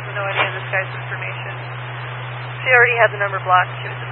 doesn't know any of this guy's information. She already had the number blocked. She was